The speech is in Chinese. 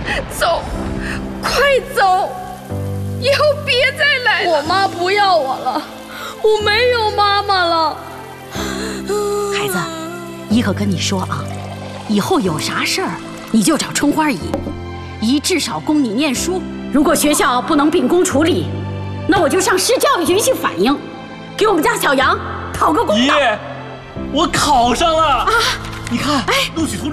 走，快走，以后别再来了。 我妈不要我了，我没有妈妈了。 孩子，姨可跟你说啊，以后有啥事儿你就找春花姨，姨至少供你念书。如果学校不能秉公处理，那我就上市教育局去反映，给我们家小杨讨个公道。 姨，我考上了啊！你看，录取通知